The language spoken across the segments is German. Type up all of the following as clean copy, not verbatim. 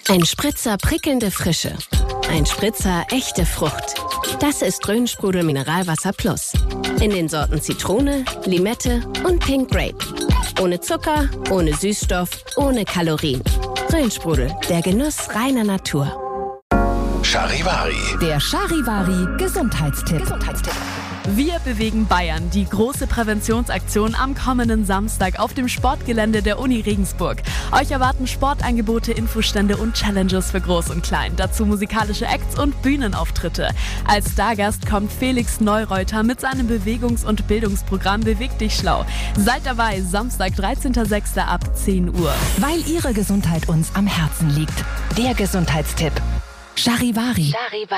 Ein Spritzer prickelnde Frische. Ein Spritzer echte Frucht. Das ist Rhön-Sprudel Mineralwasser Plus. In den Sorten Zitrone, Limette und Pink Grape. Ohne Zucker, ohne Süßstoff, ohne Kalorien. Rhön-Sprudel, der Genuss reiner Natur. Charivari. Der Charivari Gesundheitstipp. Wir bewegen Bayern, die große Präventionsaktion am kommenden Samstag auf dem Sportgelände der Uni Regensburg. Euch erwarten Sportangebote, Infostände und Challenges für Groß und Klein. Dazu musikalische Acts und Bühnenauftritte. Als Stargast kommt Felix Neureuter mit seinem Bewegungs- und Bildungsprogramm Beweg dich schlau. Seid dabei, Samstag, 13.06. ab 10 Uhr. Weil Ihre Gesundheit uns am Herzen liegt. Der Gesundheitstipp. Charivari.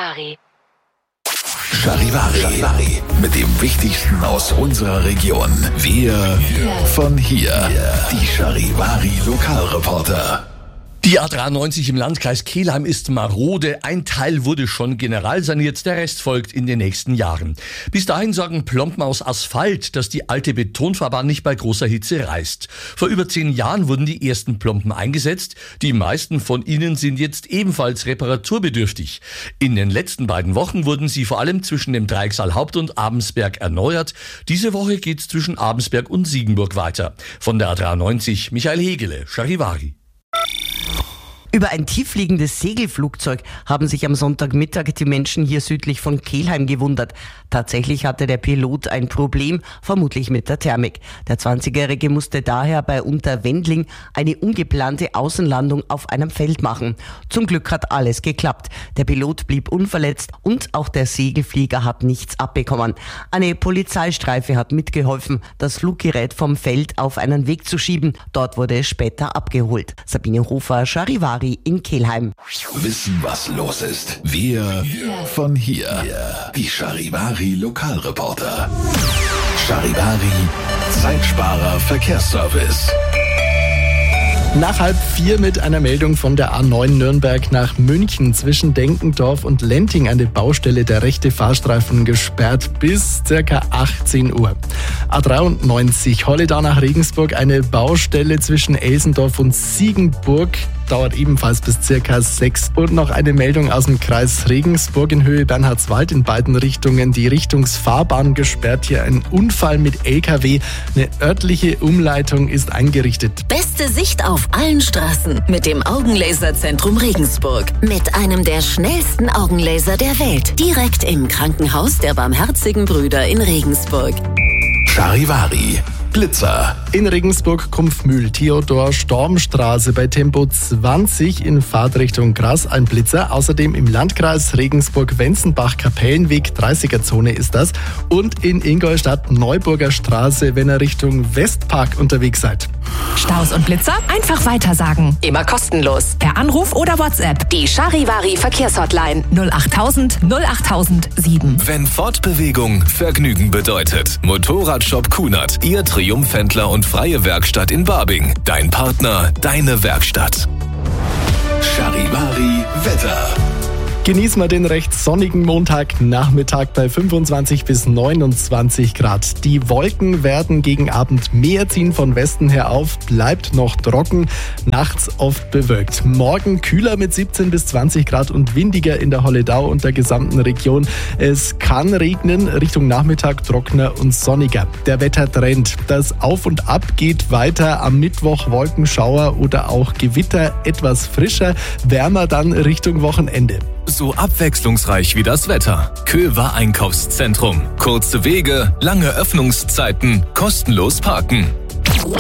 Charivari. Mit dem Wichtigsten aus unserer Region. Wir von hier. Die Charivari Lokalreporter. Die A93 im Landkreis Kelheim ist marode. Ein Teil wurde schon generalsaniert, der Rest folgt in den nächsten Jahren. Bis dahin sorgen Plomben aus Asphalt, dass die alte Betonfahrbahn nicht bei großer Hitze reißt. Vor über 10 Jahren wurden die ersten Plomben eingesetzt. Die meisten von ihnen sind jetzt ebenfalls reparaturbedürftig. In den letzten beiden Wochen wurden sie vor allem zwischen dem Dreicksal Haupt- und Abensberg erneuert. Diese Woche geht's zwischen Abensberg und Siegenburg weiter. Von der A93 Michael Hegele, Charivari. Über ein tieffliegendes Segelflugzeug haben sich am Sonntagmittag die Menschen hier südlich von Kelheim gewundert. Tatsächlich hatte der Pilot ein Problem, vermutlich mit der Thermik. Der 20-Jährige musste daher bei Unterwendling eine ungeplante Außenlandung auf einem Feld machen. Zum Glück hat alles geklappt. Der Pilot blieb unverletzt und auch der Segelflieger hat nichts abbekommen. Eine Polizeistreife hat mitgeholfen, das Fluggerät vom Feld auf einen Weg zu schieben. Dort wurde es später abgeholt. Sabine Hofer, Charivari in Kelheim. Wissen, was los ist. Wir von hier. Die Charivari Lokalreporter. Charivari Zeitsparer Verkehrsservice. Nach 3:30 mit einer Meldung von der A9 Nürnberg nach München. Zwischen Denkendorf und Lenting an der Baustelle der rechte Fahrstreifen gesperrt bis ca. 18 Uhr. A93 Holledau nach Regensburg, eine Baustelle zwischen Elsendorf und Siegenburg. Dauert ebenfalls bis ca. 6. Und noch eine Meldung aus dem Kreis Regensburg in Höhe Bernhardswald in beiden Richtungen. Die Richtungsfahrbahn gesperrt, hier ein Unfall mit LKW. Eine örtliche Umleitung ist eingerichtet. Beste Sicht auf allen Straßen mit dem Augenlaserzentrum Regensburg. Mit einem der schnellsten Augenlaser der Welt. Direkt im Krankenhaus der Barmherzigen Brüder in Regensburg. Charivari Blitzer. In Regensburg Kumpfmühl, Theodor-Storm-Straße bei Tempo 20 in Fahrtrichtung Gras ein Blitzer. Außerdem im Landkreis Regensburg-Wenzenbach-Kapellenweg, 30er-Zone ist das. Und in Ingolstadt-Neuburger Straße, wenn ihr Richtung Westpark unterwegs seid. Staus und Blitzer einfach weitersagen. Immer kostenlos. Per Anruf oder WhatsApp. Die Charivari Verkehrshotline 08000 08007. Wenn Fortbewegung Vergnügen bedeutet. Motorradshop Kunert, Ihr Triumphhändler und freie Werkstatt in Babing. Dein Partner, deine Werkstatt. Charivari Wetter. Genießen wir den recht sonnigen Montagnachmittag bei 25 bis 29 Grad. Die Wolken werden gegen Abend mehr ziehen von Westen her auf, bleibt noch trocken, nachts oft bewölkt. Morgen kühler mit 17 bis 20 Grad und windiger in der Holledau und der gesamten Region. Es kann regnen, Richtung Nachmittag trockener und sonniger. Der Wettertrend, das Auf und Ab geht weiter. Am Mittwoch Wolkenschauer oder auch Gewitter, etwas frischer, wärmer dann Richtung Wochenende. So abwechslungsreich wie das Wetter. Köver Einkaufszentrum. Kurze Wege, lange Öffnungszeiten, kostenlos parken.